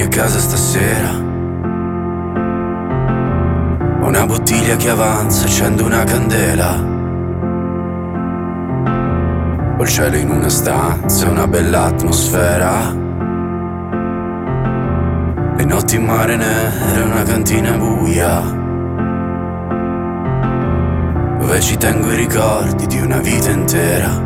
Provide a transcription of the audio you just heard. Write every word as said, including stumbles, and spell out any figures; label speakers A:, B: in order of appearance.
A: a casa stasera. Una bottiglia che avanza, accendo una candela. Ho il cielo in una stanza, una bella atmosfera. Le notti in mare nere, una cantina buia, dove ci tengo i ricordi di una vita intera.